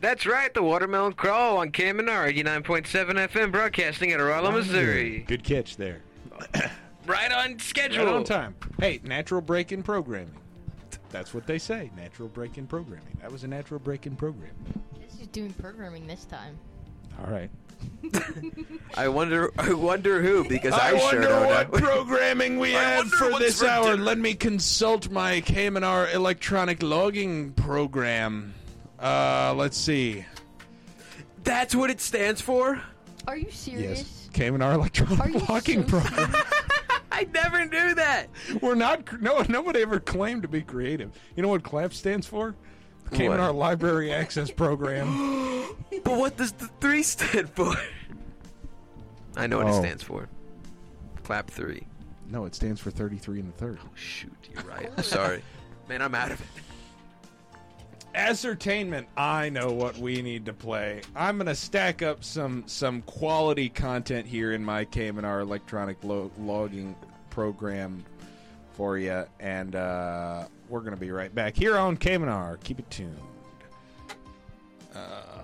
That's right, the Watermelon Crawl on KMNR 89.7 FM, broadcasting at Rolla, Missouri. Good catch there. Right on schedule. Right on time. Hey, natural break-in programming. That's what they say, natural break-in programming. That was a natural break-in program. This is doing programming this time. All right. I wonder who, because I sure wonder don't what know. programming we have wonder for what's this for hour. dinner. Let me consult my KMNR electronic logging program. Let's see. That's what it stands for? Are you serious? Yes, KMNR Are electronic you logging so program. I never knew that. We're not. No, nobody ever claimed to be creative. You know what CLAP stands for? KMNR Library Access Program. But what does the 3 stand for? I know what it Oh. stands for. Clap 3. No, it stands for 33 and a third. Oh, shoot, you're right. I'm sorry. Man, I'm out of it. Ascertainment. I know what we need to play. I'm going to stack up some quality content here in my KMNR electronic logging program for you, and we're going to be right back here on KMNR. Keep it tuned.